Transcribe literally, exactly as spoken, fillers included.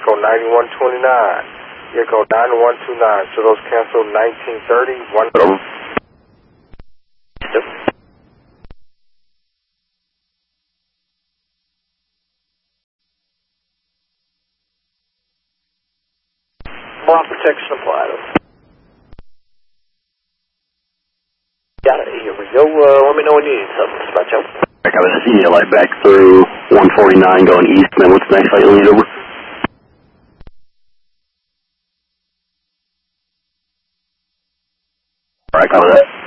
Echo ninety-one twenty-nine. Echo nine one two nine. So those cancel nineteen thirty. One. Over. Block protection applied. Got it. Here we go. Uh, let me know when you need something. Dispatch out. I got a senior light back through one forty-nine going east, and then what's the next light you'll need over? Alright, cover that.